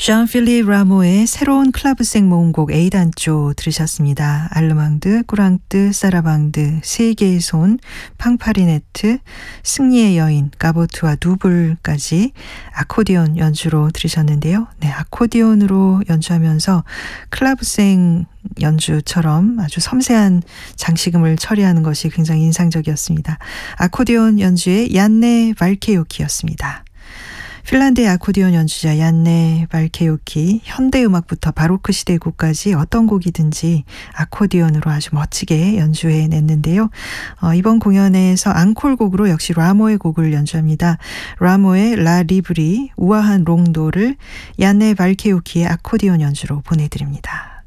쟈ン필립 라모의 새로운 클라브생 모음곡 A단조 들으셨습니다. 알르망드, 꾸랑뜨, 사라방드, 세 개의 손, 팡파리네트, 승리의 여인, 까보트와 누블까지 아코디온 연주로 들으셨는데요. 네, 아코디온으로 연주하면서 클라브생 연주처럼 아주 섬세한 장식음을 처리하는 것이 굉장히 인상적이었습니다. 아코디온 연주의 얀네 발케요키였습니다. 핀란드의 아코디온 연주자 얀네 발케요키, 현대음악부터 바로크 시대 곡까지 어떤 곡이든지 아코디온으로 아주 멋지게 연주해냈는데요. 이번 공연에서 앙콜곡으로 역시 라모의 곡을 연주합니다. 라모의 라 리브리, 우아한 롱도를 얀네 발케요키의 아코디온 연주로 보내드립니다.